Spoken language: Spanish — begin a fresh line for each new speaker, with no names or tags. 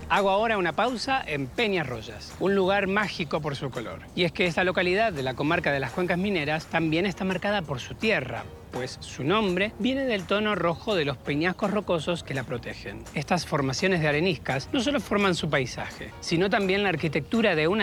Hago ahora una pausa en Peñarroyas, un lugar mágico por su color. Y es que esta localidad de la comarca de las Cuencas Mineras también está marcada por su tierra, pues su nombre viene del tono rojo de los peñascos rocosos que la protegen. Estas formaciones de areniscas no solo forman su paisaje, sino también la arquitectura de una